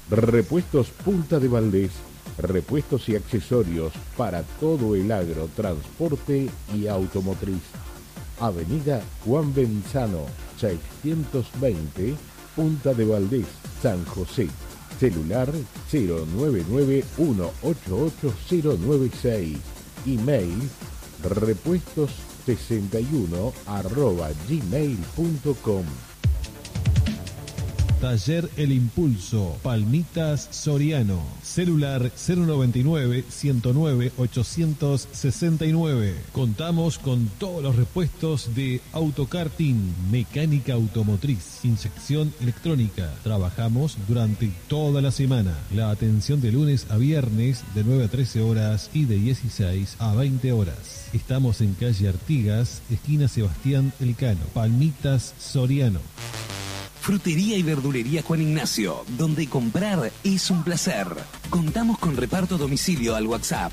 Repuestos Punta de Valdés, repuestos y accesorios para todo el agro, transporte y automotriz. Avenida Juan Benzano, 620, Punta de Valdés, San José. Celular 099-188-096. Email repuestos61@gmail.com. Taller El Impulso, Palmitas Soriano. Celular 099-109-869. Contamos con todos los repuestos de autokarting, mecánica automotriz, inyección electrónica. Trabajamos durante toda la semana. La atención de lunes a viernes de 9 a 13 horas y de 16 a 20 horas. Estamos en calle Artigas, esquina Sebastián Elcano, Palmitas Soriano. Frutería y verdulería Juan Ignacio, donde comprar es un placer. Contamos con reparto a domicilio al WhatsApp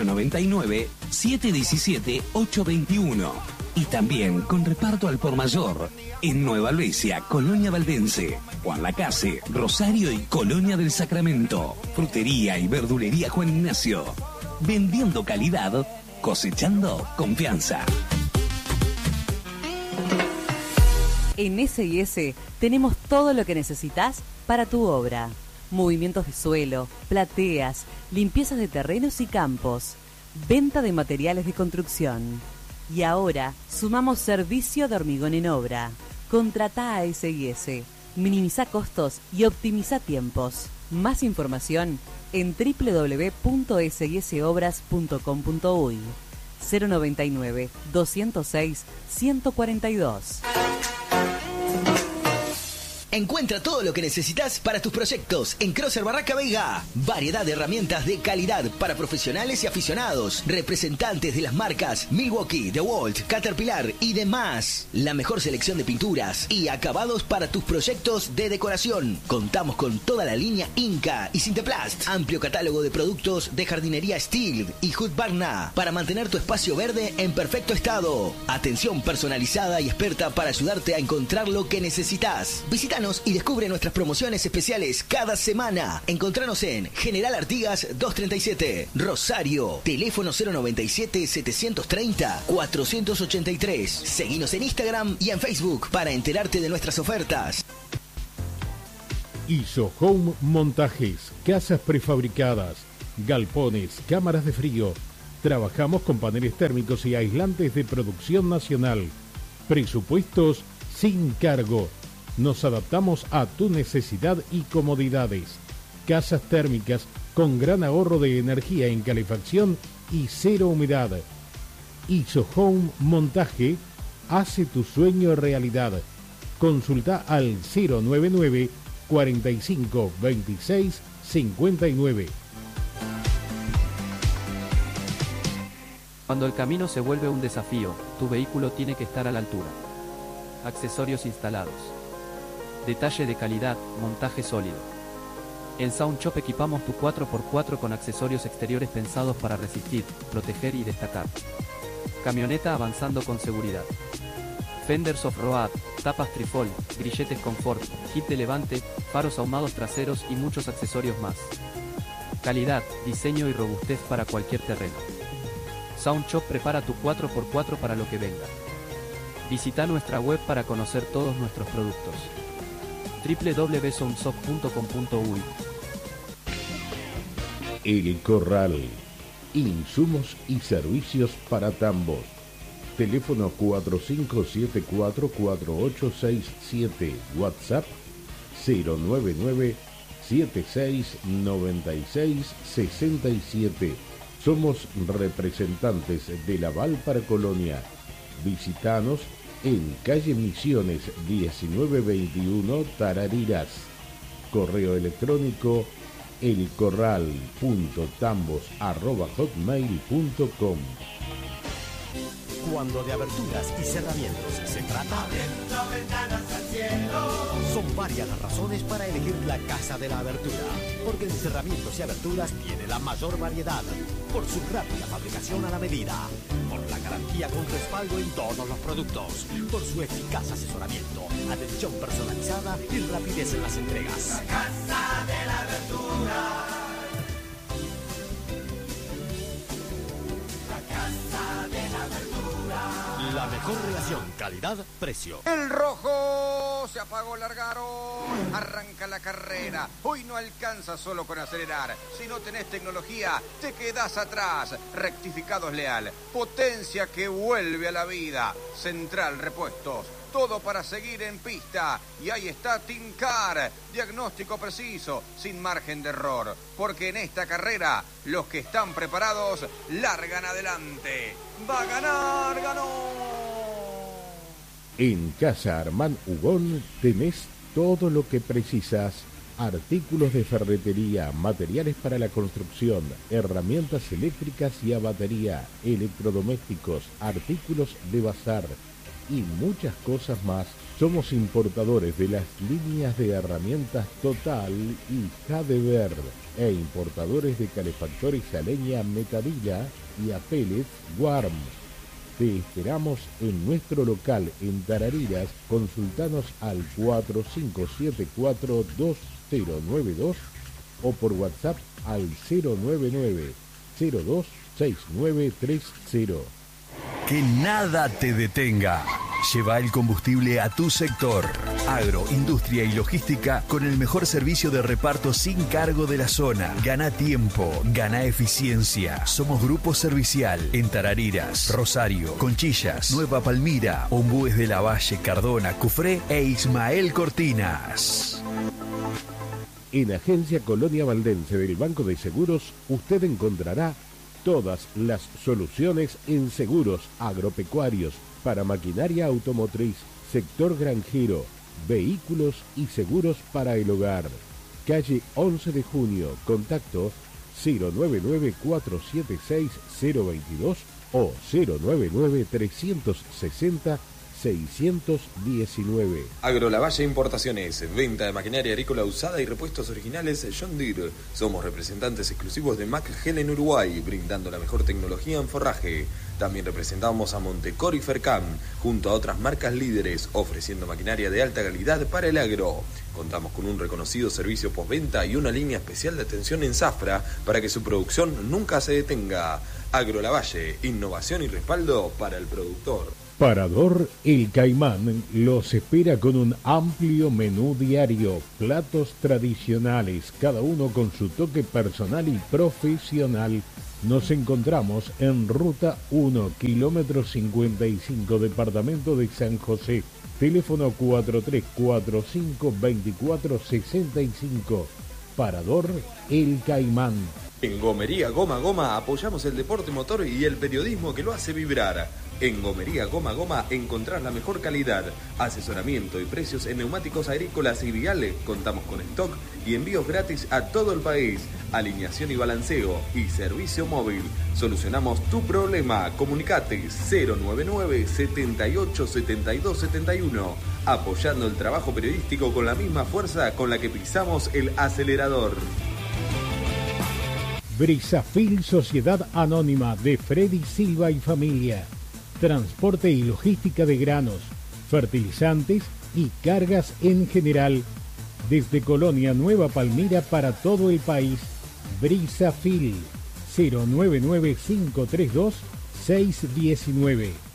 099-717-821. Y también con reparto al por mayor en Nueva Albesia, Colonia Valdense, Juan Lacase, Rosario y Colonia del Sacramento. Frutería y verdulería Juan Ignacio. Vendiendo calidad, cosechando confianza. En S&S tenemos todo lo que necesitas para tu obra. Movimientos de suelo, plateas, limpiezas de terrenos y campos, venta de materiales de construcción. Y ahora sumamos servicio de hormigón en obra. Contratá a S&S, minimiza costos y optimiza tiempos. Más información en www.sysobras.com.uy 099 206 142. Encuentra todo lo que necesitas para tus proyectos en Crosser Barraca Veiga. Variedad de herramientas de calidad para profesionales y aficionados. Representantes de las marcas Milwaukee, DeWalt, Caterpillar y demás. La mejor selección de pinturas y acabados para tus proyectos de decoración. Contamos con toda la línea Inca y Sinteplast. Amplio catálogo de productos de jardinería Steel y Husqvarna para mantener tu espacio verde en perfecto estado. Atención personalizada y experta para ayudarte a encontrar lo que necesitas. Visítanos y descubre nuestras promociones especiales cada semana. Encontranos en General Artigas 237, Rosario. Teléfono 097-730-483. Seguinos en Instagram y en Facebook para enterarte de nuestras ofertas. Iso Home Montajes, casas prefabricadas, galpones, cámaras de frío. Trabajamos con paneles térmicos y aislantes de producción nacional. Presupuestos sin cargo. Nos adaptamos a tu necesidad y comodidades. Casas térmicas con gran ahorro de energía en calefacción y cero humedad. Iso Home Montaje hace tu sueño realidad. Consulta al 099 45 26 59. Cuando el camino se vuelve un desafío, tu vehículo tiene que estar a la altura. Accesorios instalados. Detalle de calidad, montaje sólido. En Sound Shop equipamos tu 4x4 con accesorios exteriores pensados para resistir, proteger y destacar. Camioneta avanzando con seguridad. Fenders off-road, tapas trifold, grilletes confort, kit de levante, faros ahumados traseros y muchos accesorios más. Calidad, diseño y robustez para cualquier terreno. Sound Shop prepara tu 4x4 para lo que venga. Visita nuestra web para conocer todos nuestros productos. www.soundshop.com.uy. El Corral. Insumos y servicios para tambos. Teléfono 4574-4867. WhatsApp 099-769667. Somos representantes de Laval para Colonia. Visítanos en calle Misiones 1921 Tarariras. Correo electrónico elcorral.tambos@hotmail.com. Cuando de aberturas y cerramientos se trata, abriendo ventanas al cielo. Son varias las razones para elegir la Casa de la Abertura, porque en cerramientos y aberturas tiene la mayor variedad, por su rápida fabricación a la medida, por la garantía con respaldo en todos los productos, por su eficaz asesoramiento, atención personalizada y rapidez en las entregas. La Casa de la Abertura. Atención, calidad, precio. El rojo se apagó, largaron. Arranca la carrera. Hoy no alcanza solo con acelerar. Si no tenés tecnología, te quedás atrás. Rectificados Leal. Potencia que vuelve a la vida. Central Repuestos. Todo para seguir en pista. Y ahí está Tincar. Diagnóstico preciso, sin margen de error. Porque en esta carrera, los que están preparados, largan adelante. Va a ganar, ganó. En Casa Armán Ugón tenés todo lo que precisas. Artículos de ferretería, materiales para la construcción, herramientas eléctricas y a batería, electrodomésticos, artículos de bazar y muchas cosas más. Somos importadores de las líneas de herramientas Total y Jadever e importadores de calefactores a leña Metadilla y a pellets Warm. Te esperamos en nuestro local en Tarariras. Consultanos al 4574-2092 o por WhatsApp al 099-026930. Que nada te detenga. Lleva el combustible a tu sector. Agro, industria y logística con el mejor servicio de reparto sin cargo de la zona. Gana tiempo, gana eficiencia. Somos Grupo Servicial en Tarariras, Rosario, Conchillas, Nueva Palmira, Ombúes de la Valle, Cardona, Cufré e Ismael Cortinas. En Agencia Colonia Valdense del Banco de Seguros, usted encontrará todas las soluciones en seguros agropecuarios, para maquinaria automotriz, sector granjero, vehículos y seguros para el hogar. Calle 11 de Junio, contacto 099-476-022 o 099-360-619. Agrolavalle Importaciones, venta de maquinaria agrícola usada y repuestos originales John Deere. Somos representantes exclusivos de McGel en Uruguay, brindando la mejor tecnología en forraje. También representamos a Montecor y Fercam, junto a otras marcas líderes, ofreciendo maquinaria de alta calidad para el agro. Contamos con un reconocido servicio postventa y una línea especial de atención en Zafra para que su producción nunca se detenga. Agrolavalle, innovación y respaldo para el productor. Parador El Caimán los espera con un amplio menú diario, platos tradicionales, cada uno con su toque personal y profesional. Nos encontramos en Ruta 1, kilómetro 55, departamento de San José. Teléfono 4345-2465. Parador El Caimán. En Gomería Goma Goma apoyamos el deporte motor y el periodismo que lo hace vibrar. En Gomería Goma Goma encontrás la mejor calidad, asesoramiento y precios en neumáticos agrícolas y viales. Contamos con stock y envíos gratis a todo el país, alineación y balanceo y servicio móvil. Solucionamos tu problema. Comunicate 099 78 72 71, apoyando el trabajo periodístico con la misma fuerza con la que pisamos el acelerador. Brisafil Sociedad Anónima de Freddy Silva y familia. Transporte y logística de granos, fertilizantes y cargas en general. Desde Colonia Nueva Palmira para todo el país. Brisafil 099-532-619.